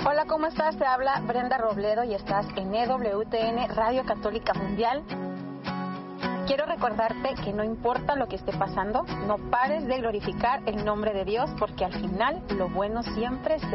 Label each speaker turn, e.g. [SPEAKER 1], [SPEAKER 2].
[SPEAKER 1] Hola, ¿cómo estás? Te habla Brenda Robledo y estás en EWTN Radio Católica Mundial. Quiero recordarte que no importa lo que esté pasando, no pares de glorificar el nombre de Dios, porque al final lo bueno siempre se